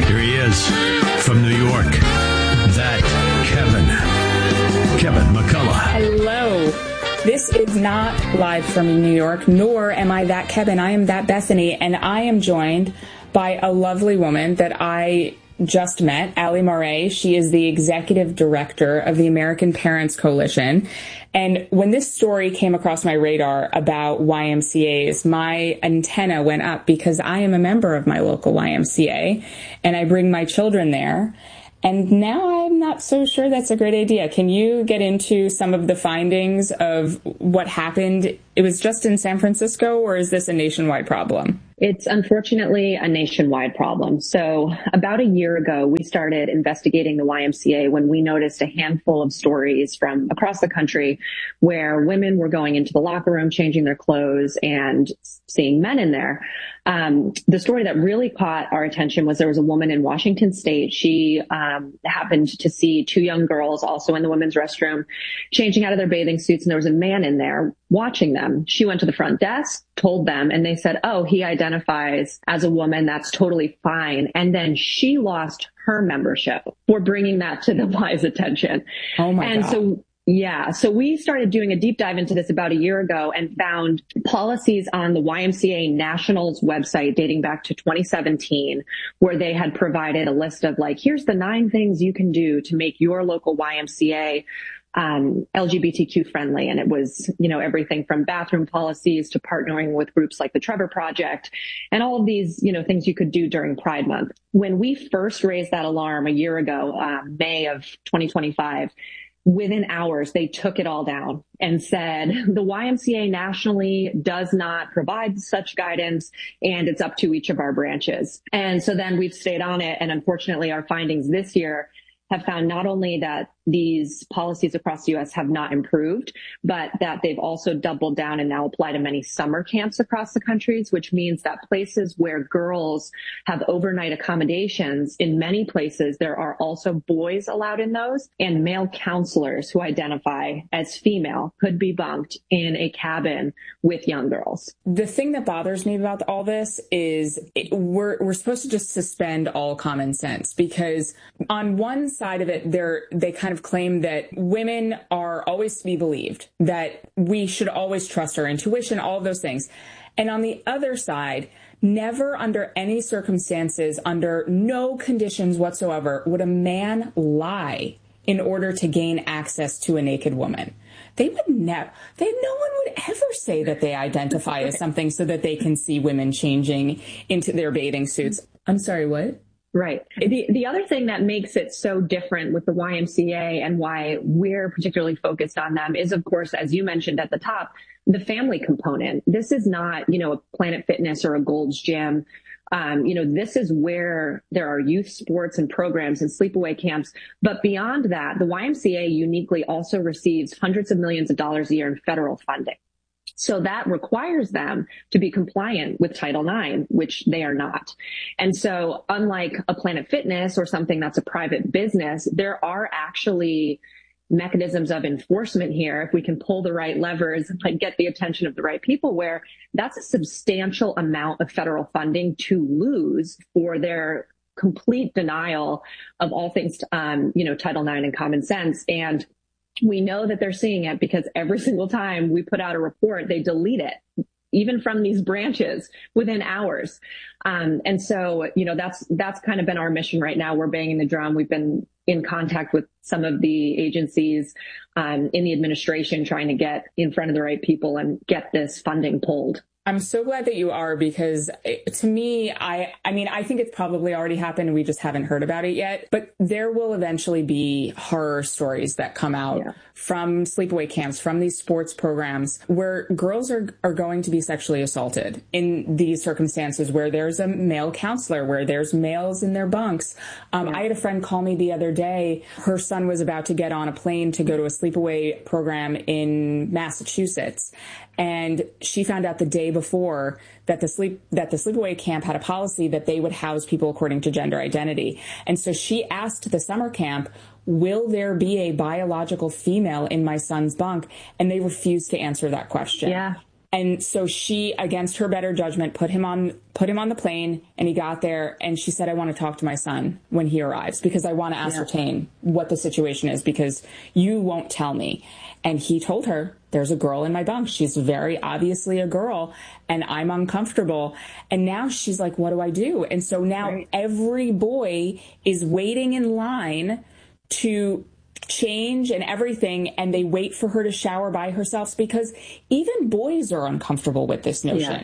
Here he is from New York. That Kevin McCullough. Hello. This is not live from New York, nor am I that Kevin. I am that Bethany, and I am joined by a lovely woman that I just met, Allie Moret. She is the executive director of the American Parents Coalition. And when this story came across my radar about YMCAs, my antenna went up because I am a member of my local YMCA and I bring my children there. And now I'm not so sure that's a great idea. Can you get into some of the findings of what happened? It was just in San Francisco, or is this a nationwide problem? It's unfortunately a nationwide problem. So about a year ago, we started investigating the YMCA when we noticed a handful of stories from across the country where women were going into the locker room, changing their clothes, and seeing men in there. The story that really caught our attention was there was a woman in Washington State. She happened to see two young girls also in the women's restroom changing out of their bathing suits, and there was a man in there watching them. She went to the front desk, told them, and they said, oh, he identifies as a woman. That's totally fine. And then she lost her membership for bringing that to the Y's attention. Oh my God. So we started doing a deep dive into this about a year ago and found policies on the YMCA National's website dating back to 2017, where they had provided a list of here's the 9 things you can do to make your local YMCA LGBTQ friendly. And it was, everything from bathroom policies to partnering with groups like the Trevor Project and all of these, things you could do during Pride Month. When we first raised that alarm a year ago, May of 2025, within hours, they took it all down and said the YMCA nationally does not provide such guidance and it's up to each of our branches. And so then we've stayed on it. And unfortunately, our findings this year have found not only that these policies across the U.S. have not improved, but that they've also doubled down and now apply to many summer camps across the countries, which means that places where girls have overnight accommodations, in many places, there are also boys allowed in those, and male counselors who identify as female could be bunked in a cabin with young girls. The thing that bothers me about all this is we're supposed to just suspend all common sense, because on one side of it, they kind of claim that women are always to be believed, that we should always trust our intuition, all of those things. And on the other side, never under any circumstances, under no conditions whatsoever, would a man lie in order to gain access to a naked woman. No one would ever say that they identify as something so that they can see women changing into their bathing suits. I'm sorry, what? Right. The other thing that makes it so different with the YMCA and why we're particularly focused on them is, of course, as you mentioned at the top, the family component. This is not, a Planet Fitness or a Gold's Gym. This is where there are youth sports and programs and sleepaway camps. But beyond that, the YMCA uniquely also receives hundreds of millions of dollars a year in federal funding. So that requires them to be compliant with Title IX, which they are not. And so unlike a Planet Fitness or something that's a private business, there are actually mechanisms of enforcement here if we can pull the right levers and get the attention of the right people, where that's a substantial amount of federal funding to lose for their complete denial of all things, Title IX and common sense. And we know that they're seeing it because every single time we put out a report, they delete it, even from these branches within hours. And so, that's kind of been our mission right now. We're banging the drum. We've been in contact with some of the agencies in the administration, trying to get in front of the right people and get this funding pulled. I'm so glad that you are, because to me, I think it's probably already happened. We just haven't heard about it yet. But there will eventually be horror stories that come out from sleepaway camps, from these sports programs, where girls are going to be sexually assaulted in these circumstances, where there's a male counselor, where there's males in their bunks. I had a friend call me the other day. Her son was about to get on a plane to go to a sleepaway program in Massachusetts. And she found out the day before that the sleepaway camp had a policy that they would house people according to gender identity. And so she asked the summer camp, will there be a biological female in my son's bunk? And they refused to answer that question. Yeah. And so she, against her better judgment, put him on the plane, and he got there, and she said, I want to talk to my son when he arrives because I want to ascertain what the situation is because you won't tell me. And he told her, there's a girl in my bunk. She's very obviously a girl, and I'm uncomfortable. And now she's like, what do I do? And so now every boy is waiting in line to change and everything, and they wait for her to shower by herself because even boys are uncomfortable with this notion.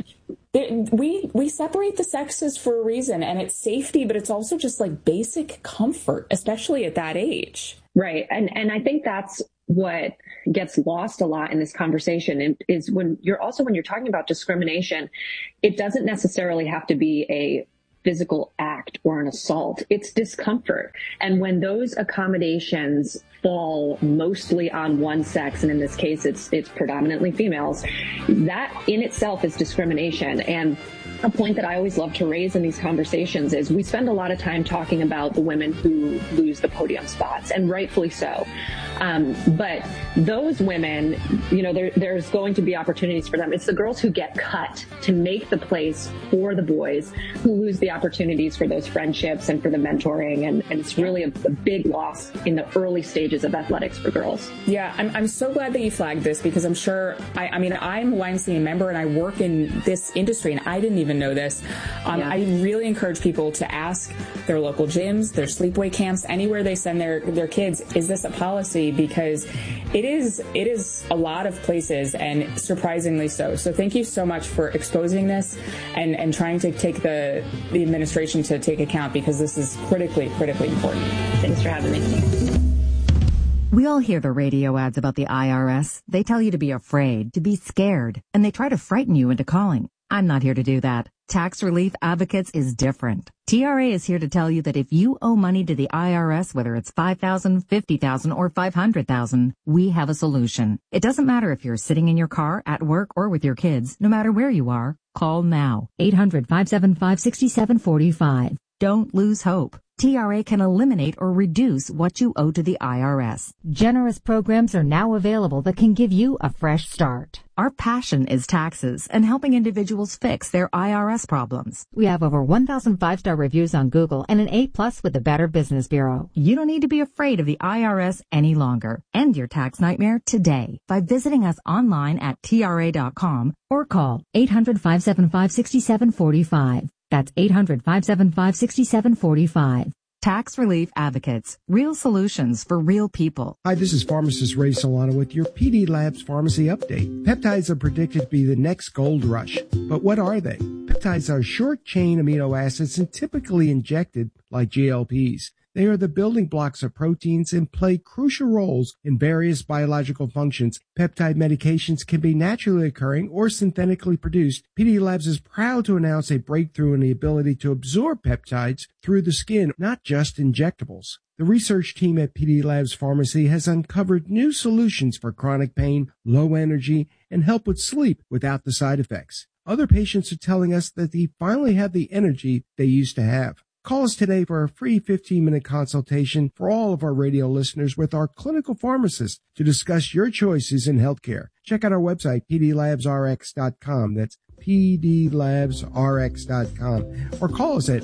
We separate the sexes for a reason, and it's safety, but it's also just like basic comfort, especially at that age. Right. And I think that's what gets lost a lot in this conversation is when you're talking about discrimination, it doesn't necessarily have to be a physical act or an assault. It's discomfort. And when those accommodations fall mostly on one sex, and in this case, it's predominantly females, that in itself is discrimination. And a point that I always love to raise in these conversations is we spend a lot of time talking about the women who lose the podium spots, and rightfully so. But those women, there's going to be opportunities for them. It's the girls who get cut to make the place for the boys who lose the opportunities for those friendships and for the mentoring. And it's really a big loss in the early stages of athletics for girls. Yeah, I'm so glad that you flagged this because I'm sure, I'm a YMCA member and I work in this industry and I didn't even know this. I really encourage people to ask their local gyms, their sleepaway camps, anywhere they send their kids, is this a policy? Because it is a lot of places and surprisingly so. So thank you so much for exposing this and trying to take the administration to take account because this is critically important. Thanks for having me. We all hear the radio ads about the IRS. They tell you to be afraid, to be scared, and they try to frighten you into calling. I'm not here to do that. Tax Relief Advocates is different. TRA is here to tell you that if you owe money to the IRS, whether it's $5,000, $50,000, or $500,000, we have a solution. It doesn't matter if you're sitting in your car, at work, or with your kids. No matter where you are, call now. 800-575-6745. Don't lose hope. TRA can eliminate or reduce what you owe to the IRS. Generous programs are now available that can give you a fresh start. Our passion is taxes and helping individuals fix their IRS problems. We have over 1,000 5-star reviews on Google and an A+ with the Better Business Bureau. You don't need to be afraid of the IRS any longer. End your tax nightmare today by visiting us online at TRA.com or call 800-575-6745. That's 800-575-6745. Tax Relief Advocates. Real solutions for real people. Hi, this is pharmacist Ray Solano with your PD Labs Pharmacy Update. Peptides are predicted to be the next gold rush. But what are they? Peptides are short-chain amino acids and typically injected like GLPs. They are the building blocks of proteins and play crucial roles in various biological functions. Peptide medications can be naturally occurring or synthetically produced. PD Labs is proud to announce a breakthrough in the ability to absorb peptides through the skin, not just injectables. The research team at PD Labs Pharmacy has uncovered new solutions for chronic pain, low energy, and help with sleep without the side effects. Other patients are telling us that they finally have the energy they used to have. Call us today for a free 15-minute consultation for all of our radio listeners with our clinical pharmacist to discuss your choices in healthcare. Check out our website, pdlabsrx.com. That's pdlabsrx.com. Or call us at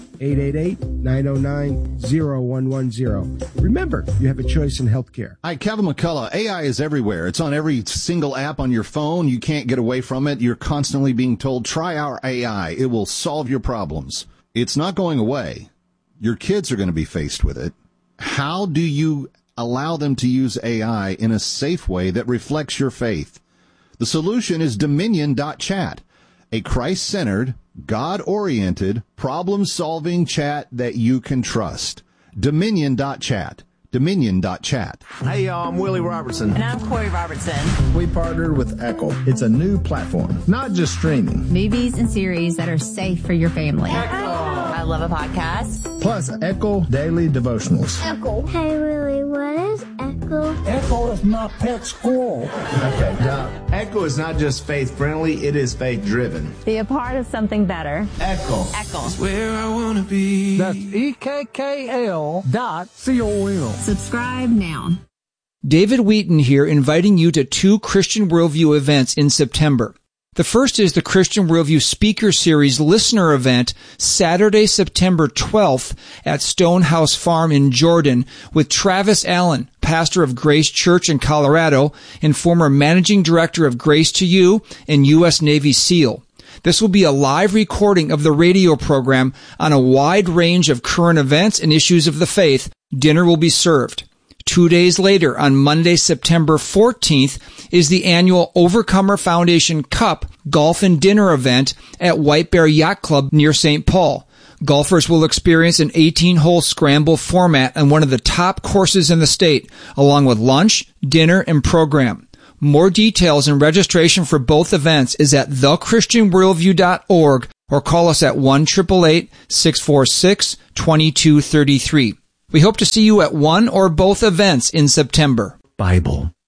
888-909-0110. Remember, you have a choice in healthcare. Hi, Kevin McCullough. AI is everywhere. It's on every single app on your phone. You can't get away from it. You're constantly being told, try our AI. It will solve your problems. It's not going away. Your kids are going to be faced with it. How do you allow them to use AI in a safe way that reflects your faith? The solution is Dominion.chat, a Christ-centered, God-oriented, problem-solving chat that you can trust. Dominion.chat. Dominion.chat. Hey, y'all, I'm Willie Robertson. And I'm Corey Robertson. We partnered with Echo. It's a new platform, not just streaming. Movies and series that are safe for your family. Echo. I love a podcast. Plus, Echo Daily Devotionals. Echo. Hey, Willie, what is Echo? Echo is my pet squirrel. Okay, Doc. Echo is not just faith-friendly, it is faith-driven. Be a part of something better. Echo. Echo. It's where I want to be. That's EKKL.com. Subscribe now. David Wheaton here, inviting you to 2 Christian Worldview events in September. The first is the Christian Worldview Speaker Series Listener Event, Saturday, September 12th at Stonehouse Farm in Jordan with Travis Allen, pastor of Grace Church in Colorado and former managing director of Grace to You and U.S. Navy SEAL. This will be a live recording of the radio program on a wide range of current events and issues of the faith. Dinner will be served. 2 days later, on Monday, September 14th, is the annual Overcomer Foundation Cup Golf and Dinner event at White Bear Yacht Club near St. Paul. Golfers will experience an 18-hole scramble format on one of the top courses in the state, along with lunch, dinner, and program. More details and registration for both events is at thechristianworldview.org or call us at 1-888-646-2233. We hope to see you at one or both events in September. Bible.